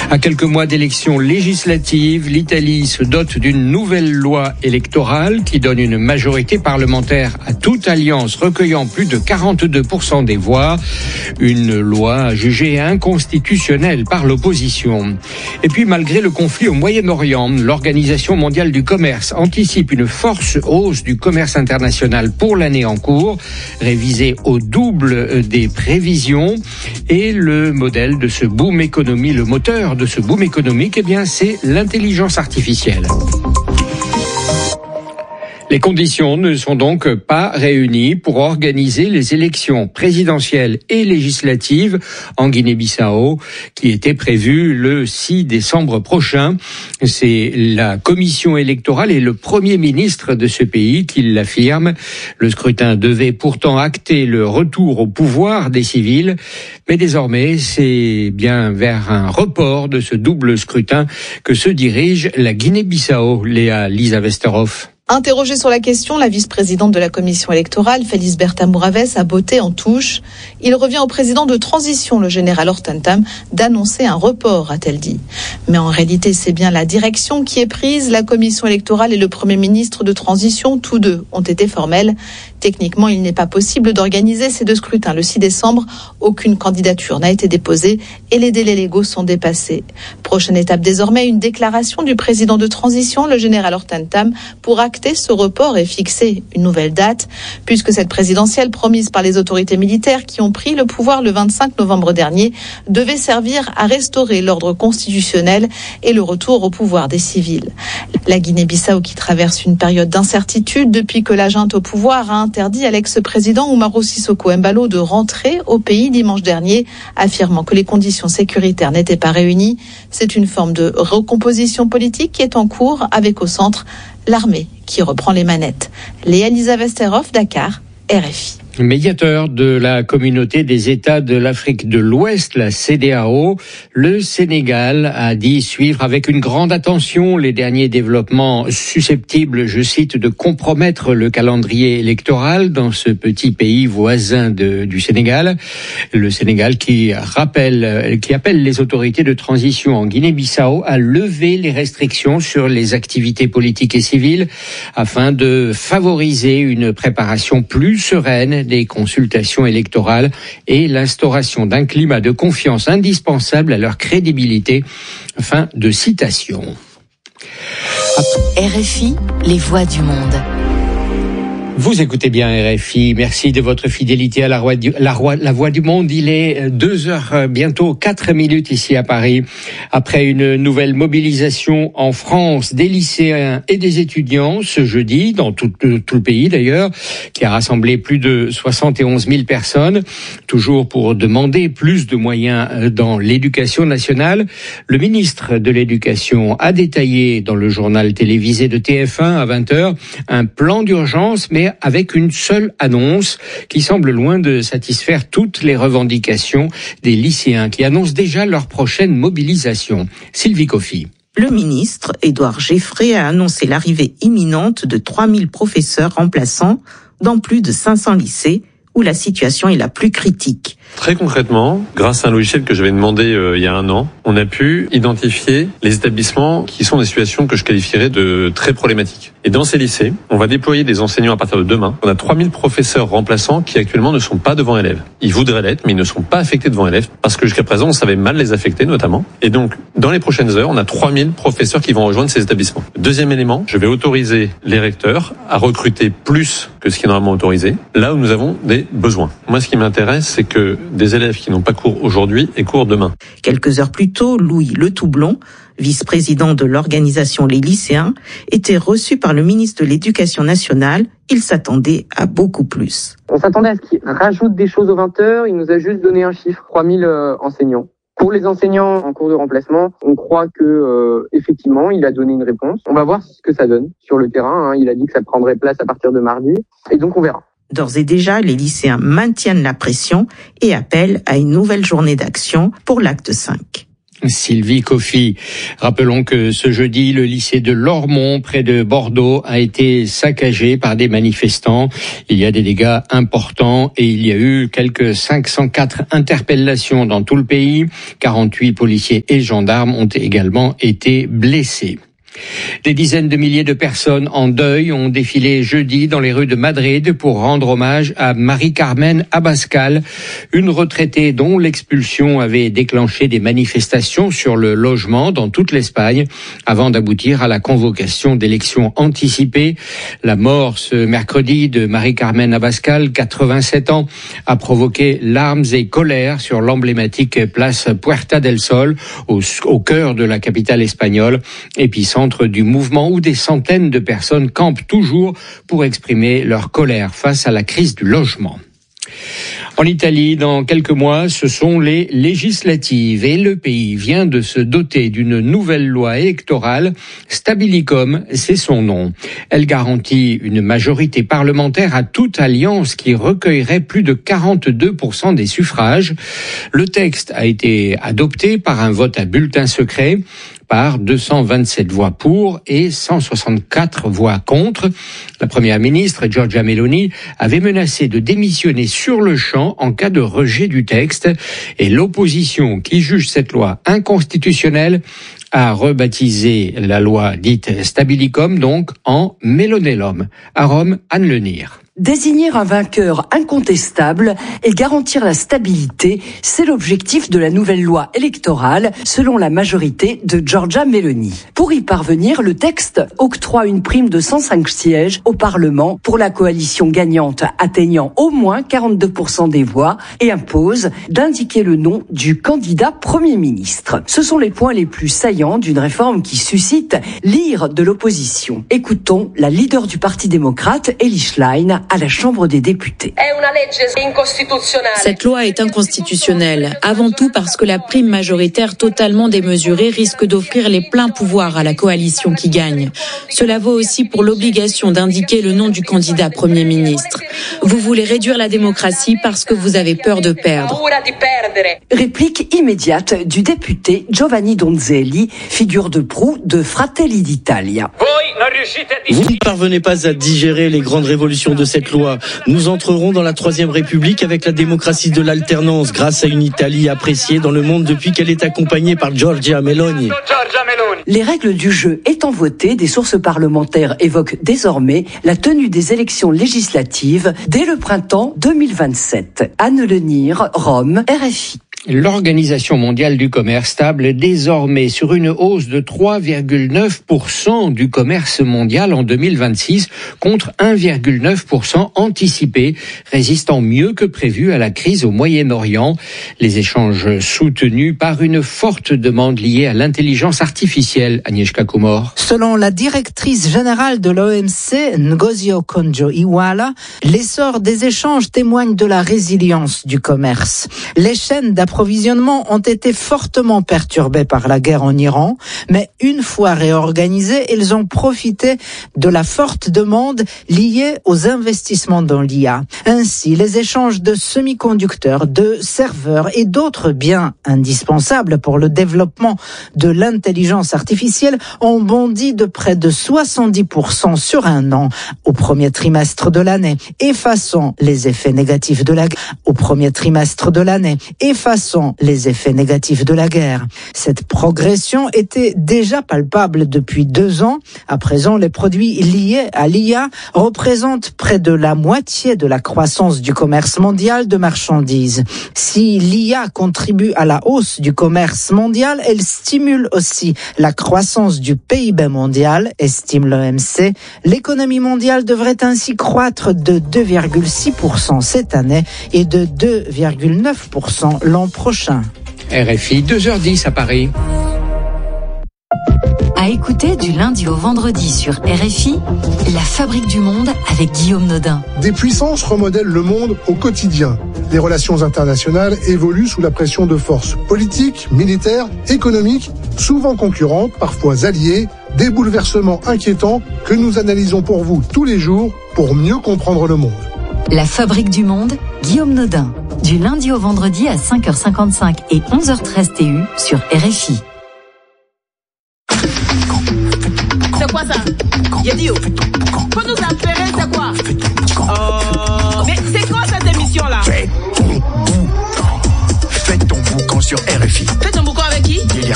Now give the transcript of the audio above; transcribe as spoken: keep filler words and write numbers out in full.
À quelques mois d'élections législatives, l'Italie se dote d'une nouvelle loi électorale qui donne une majorité parlementaire à toute alliance recueillant plus de quarante-deux pour cent des voix. Une loi jugée inconstitutionnelle par l'opposition. Et puis, malgré le conflit au Moyen-Orient, l'Organisation mondiale du commerce anticipe une forte hausse du commerce international pour l'année en cours, révisée au double des prévisions. Et le modèle de ce boom économique, le moteur de ce boom économique, eh bien, c'est l'intelligence artificielle. Les conditions ne sont donc pas réunies pour organiser les élections présidentielles et législatives en Guinée-Bissau qui étaient prévues le six décembre prochain. C'est la commission électorale et le premier ministre de ce pays qui l'affirment. Le scrutin devait pourtant acter le retour au pouvoir des civils, mais désormais c'est bien vers un report de ce double scrutin que se dirige la Guinée-Bissau. Léa Lisa Westerhoff. Interrogée sur la question, la vice-présidente de la commission électorale, Felisberta Mouraves, a botté en touche. Il revient au président de transition, le général Hortentam, d'annoncer un report, a-t-elle dit. Mais en réalité, c'est bien la direction qui est prise. La commission électorale et le premier ministre de transition, tous deux, ont été formels. Techniquement, il n'est pas possible d'organiser ces deux scrutins le six décembre. Aucune candidature n'a été déposée et les délais légaux sont dépassés. Prochaine étape désormais, une déclaration du président de transition, le général Hortentam, pour acter ce report et fixer une nouvelle date, puisque cette présidentielle promise par les autorités militaires qui ont pris le pouvoir le vingt-cinq novembre dernier devait servir à restaurer l'ordre constitutionnel et le retour au pouvoir des civils. La Guinée-Bissau, qui traverse une période d'incertitude depuis que la junte au pouvoir a interdit à l'ex-président Umaro Sissoko Embalo de rentrer au pays dimanche dernier, affirmant que les conditions sécuritaires n'étaient pas réunies. C'est une forme de recomposition politique qui est en cours avec au centre l'armée qui reprend les manettes. Léa Lisa Westerhoff, Dakar, R F I. Médiateur de la communauté des États de l'Afrique de l'Ouest, la C D A O, le Sénégal a dit suivre avec une grande attention les derniers développements susceptibles, je cite, de compromettre le calendrier électoral dans ce petit pays voisin de, du Sénégal. Le Sénégal qui rappelle, qui appelle les autorités de transition en Guinée-Bissau à lever les restrictions sur les activités politiques et civiles afin de favoriser une préparation plus sereine des consultations électorales et l'instauration d'un climat de confiance indispensable à leur crédibilité. Fin de citation. R F I, les voix du monde. Vous écoutez bien R F I. Merci de votre fidélité à la, roi du, la, roi, la voix du monde. Il est deux heures, bientôt quatre minutes ici à Paris. Après une nouvelle mobilisation en France des lycéens et des étudiants ce jeudi, dans tout, tout le pays d'ailleurs, qui a rassemblé plus de soixante et onze mille personnes, toujours pour demander plus de moyens dans l'éducation nationale. Le ministre de l'Éducation a détaillé dans le journal télévisé de T F un à vingt heures un plan d'urgence, mais avec une seule annonce qui semble loin de satisfaire toutes les revendications des lycéens qui annoncent déjà leur prochaine mobilisation. Sylvie Coffy. Le ministre, Édouard Geffray, a annoncé l'arrivée imminente de trois mille professeurs remplaçants dans plus de cinq cents lycées où la situation est la plus critique. Très concrètement, grâce à un logiciel que j'avais demandé euh, il y a un an, on a pu identifier les établissements qui sont des situations que je qualifierais de très problématiques. Et dans ces lycées, on va déployer des enseignants à partir de demain. On a trois mille professeurs remplaçants qui actuellement ne sont pas devant élèves. Ils voudraient l'être, mais ils ne sont pas affectés devant élèves parce que jusqu'à présent, on savait mal les affecter notamment. Et donc, dans les prochaines heures, on a trois mille professeurs qui vont rejoindre ces établissements. Deuxième élément, je vais autoriser les recteurs à recruter plus que ce qui est normalement autorisé, là où nous avons des besoins. Moi, ce qui m'intéresse, c'est que des élèves qui n'ont pas cours aujourd'hui aient cours demain. Quelques heures plus tôt, Louis Letoublon, vice-président de l'organisation Les Lycéens, était reçu par le ministre de l'Éducation nationale. Il s'attendait à beaucoup plus. On s'attendait à ce qu'il rajoute des choses aux vingt heures. Il nous a juste donné un chiffre, trois mille euh, enseignants. Pour les enseignants en cours de remplacement, on croit que euh, effectivement, il a donné une réponse. On va voir ce que ça donne sur le terrain. Hein. Il a dit que ça prendrait place à partir de mardi. Et donc, on verra. D'ores et déjà, les lycéens maintiennent la pression et appellent à une nouvelle journée d'action pour l'acte cinq. Sylvie Coffy. Rappelons que ce jeudi, le lycée de Lormont, près de Bordeaux, a été saccagé par des manifestants. Il y a des dégâts importants et il y a eu quelques cinq cent quatre interpellations dans tout le pays. quarante-huit policiers et gendarmes ont également été blessés. Des dizaines de milliers de personnes en deuil ont défilé jeudi dans les rues de Madrid pour rendre hommage à Marie-Carmen Abascal, une retraitée dont l'expulsion avait déclenché des manifestations sur le logement dans toute l'Espagne avant d'aboutir à la convocation d'élections anticipées. La mort ce mercredi de Marie-Carmen Abascal, quatre-vingt-sept ans, a provoqué larmes et colère sur l'emblématique place Puerta del Sol, au, au cœur de la capitale espagnole, épicentre du mouvement où des centaines de personnes campent toujours pour exprimer leur colère face à la crise du logement. En Italie, dans quelques mois, ce sont les législatives et le pays vient de se doter d'une nouvelle loi électorale. Stabilicum, c'est son nom. Elle garantit une majorité parlementaire à toute alliance qui recueillerait plus de quarante-deux pour cent des suffrages. Le texte a été adopté par un vote à bulletin secret, par deux cent vingt-sept voix pour et cent soixante-quatre voix contre. La première ministre, Giorgia Meloni, avait menacé de démissionner sur le champ en cas de rejet du texte. Et l'opposition, qui juge cette loi inconstitutionnelle, a rebaptisé la loi dite Stabilicum, donc, en Melonellum. À Rome, Anne Lenir. Désigner un vainqueur incontestable et garantir la stabilité, c'est l'objectif de la nouvelle loi électorale, selon la majorité de Giorgia Meloni. Pour y parvenir, le texte octroie une prime de cent cinq sièges au Parlement pour la coalition gagnante atteignant au moins quarante-deux pour cent des voix et impose d'indiquer le nom du candidat Premier ministre. Ce sont les points les plus saillants d'une réforme qui suscite l'ire de l'opposition. Écoutons la leader du Parti démocrate, Elly Schlein, à la Chambre des députés. Cette loi est inconstitutionnelle, avant tout parce que la prime majoritaire totalement démesurée risque d'offrir les pleins pouvoirs à la coalition qui gagne. Cela vaut aussi pour l'obligation d'indiquer le nom du candidat Premier ministre. Vous voulez réduire la démocratie parce que vous avez peur de perdre. Réplique immédiate du député Giovanni Donzelli, figure de proue de Fratelli d'Italia. Vous ne parvenez pas à digérer les grandes révolutions de cette loi. Nous entrerons dans la Troisième République avec la démocratie de l'alternance, grâce à une Italie appréciée dans le monde depuis qu'elle est accompagnée par Giorgia Meloni. Les règles du jeu étant votées, des sources parlementaires évoquent désormais la tenue des élections législatives dès le printemps deux mille vingt-sept. Anne Lenir, Rome, R F I. L'Organisation mondiale du commerce table désormais sur une hausse de trois virgule neuf pour cent du commerce mondial en deux mille vingt-six contre un virgule neuf pour cent anticipé, résistant mieux que prévu à la crise au Moyen-Orient. Les échanges soutenus par une forte demande liée à l'intelligence artificielle. Agnieszka Kumor. Selon la directrice générale de l'O M C, Ngozi Okonjo-Iweala, l'essor des échanges témoigne de la résilience du commerce. Les chaînes d'approvisionnement ont été fortement perturbées par la guerre en Iran, mais une fois réorganisées, ils ont profité de la forte demande liée aux investissements dans l'I A. Ainsi, les échanges de semi-conducteurs, de serveurs et d'autres biens indispensables pour le développement de l'intelligence artificielle ont bondi de près de soixante-dix pour cent sur un an au premier trimestre de l'année, effaçant les effets négatifs de la guerre. Au premier trimestre de l'année, effaçant les effets négatifs de la guerre. Cette progression était déjà palpable depuis deux ans. À présent, les produits liés à l'I A représentent près de la moitié de la croissance du commerce mondial de marchandises. Si l'I A contribue à la hausse du commerce mondial, elle stimule aussi la croissance du P I B mondial, estime l'O M C. L'économie mondiale devrait ainsi croître de deux virgule six pour cent cette année et de deux virgule neuf pour cent l'an prochain. R F I, deux heures dix à Paris. À écouter du lundi au vendredi sur R F I, La Fabrique du Monde avec Guillaume Nodin. Des puissances remodèlent le monde au quotidien. Les relations internationales évoluent sous la pression de forces politiques, militaires, économiques, souvent concurrentes, parfois alliées, des bouleversements inquiétants que nous analysons pour vous tous les jours pour mieux comprendre le monde. La Fabrique du Monde, Guillaume Nodin. Du lundi au vendredi à cinq heures cinquante-cinq et onze heures treize T U sur R F I. C'est quoi ça? Yadio. Faut nous appeler, c'est quoi? Oh, mais c'est quoi cette émission-là? Fais ton boucan. Fais ton boucan sur R F I. Fais ton boucan avec qui?